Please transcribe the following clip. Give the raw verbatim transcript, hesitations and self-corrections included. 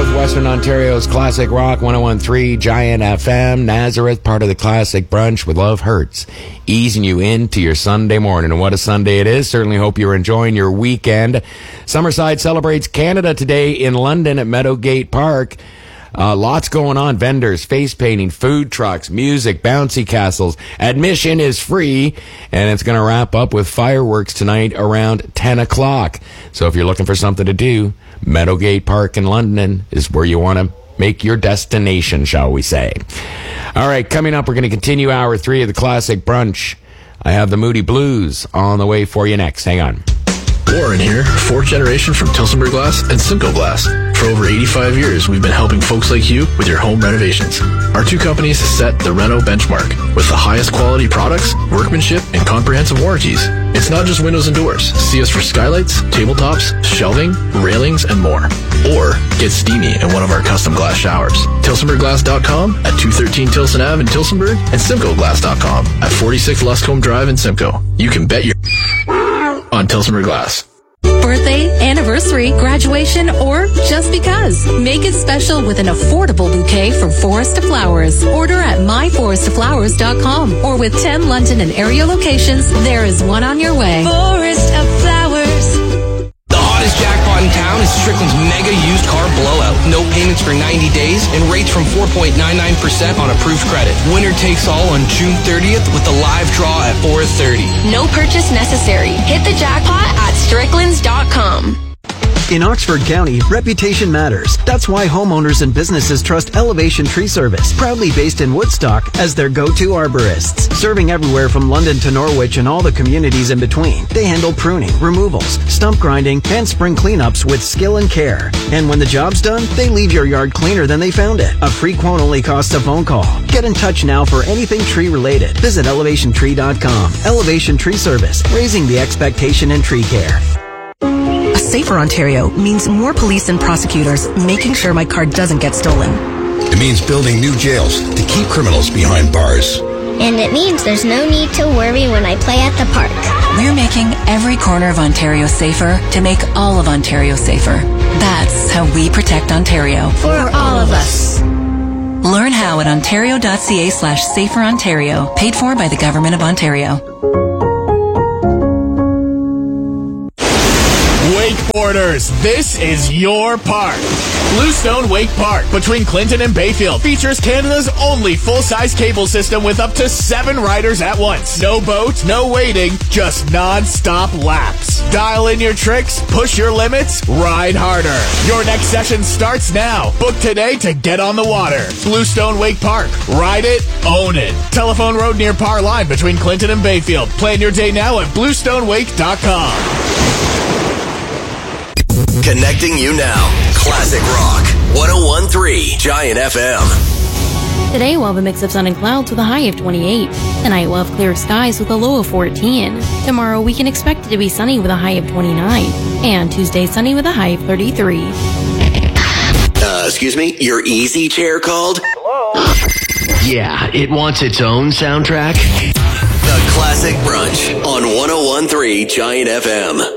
of Western Ontario's Classic Rock, one oh one point three Giant F M. Nazareth, part of the Classic Brunch with Love Hurts, easing you into your Sunday morning. And what a Sunday it is. Certainly hope you're enjoying your weekend. Summerside celebrates Canada today in London at Meadowgate Park. Uh, lots going on. Vendors, face painting, food trucks, music, bouncy castles. Admission is free, and it's going to wrap up with fireworks tonight around ten o'clock. So if you're looking for something to do, Meadowgate Park in London is where you want to make your destination, shall we say. All right, coming up, we're going to continue hour three of the Classic Brunch. I have the Moody Blues on the way for you next. Hang on. Warren here, fourth generation from Tilsonburg Glass and Simcoe Glass. For over eighty-five years, we've been helping folks like you with your home renovations. Our two companies set the Reno benchmark with the highest quality products, workmanship, and comprehensive warranties. It's not just windows and doors. See us for skylights, tabletops, shelving, railings, and more. Or get steamy in one of our custom glass showers. Tilsonburg Glass dot com at two thirteen Tilson Avenue in Tilsonburg and Simcoe Glass dot com at forty-six Luscombe Drive in Simcoe. You can bet your on Tilsonburg Glass. Birthday, anniversary, graduation, or just because. Make it special with an affordable bouquet from Forest of Flowers. Order at my forest of flowers dot com or with ten London and area locations, there is one on your way. Forest of Flowers. The hottest jackpot in town is Strickland's mega used car blowout. No payments for ninety days and rates from four point nine nine percent on approved credit. Winner takes all on June thirtieth with a live draw at four thirty. No purchase necessary. Hit the jackpot at stricklands dot com. In Oxford County, reputation matters. That's why homeowners and businesses trust Elevation Tree Service, proudly based in Woodstock, as their go-to arborists. Serving everywhere from London to Norwich and all the communities in between. They handle pruning, removals, stump grinding, and spring cleanups with skill and care. And when the job's done, they leave your yard cleaner than they found it. A free quote only costs a phone call. Get in touch now for anything tree-related. Visit elevation tree dot com. Elevation Tree Service, raising the expectation in tree care. A safer Ontario means more police and prosecutors making sure my car doesn't get stolen. It means building new jails to keep criminals behind bars. And it means there's no need to worry when I play at the park. We're making every corner of Ontario safer to make all of Ontario safer. That's how we protect Ontario. For all of us. Learn how at ontario.ca slash safer Ontario. Paid for by the Government of Ontario. Wakeboarders, this is your park. Bluestone Wake Park, between Clinton and Bayfield, features Canada's only full-size cable system with up to seven riders at once. No boat, no waiting, just non-stop laps. Dial in your tricks, push your limits, ride harder. Your next session starts now. Book today to get on the water. Bluestone Wake Park. Ride it, own it. Telephone road near Par Line between Clinton and Bayfield. Plan your day now at bluestone wake dot com. Connecting you now. Classic Rock. one oh one point three Giant F M. Today we'll have a mix of sun and clouds with a high of twenty-eight. Tonight we'll have clear skies with a low of fourteen. Tomorrow we can expect it to be sunny with a high of twenty-nine. And Tuesday sunny with a high of thirty-three. Uh, excuse me? Your easy chair called? Hello? Yeah, it wants its own soundtrack. The Classic Brunch on one oh one point three Giant F M.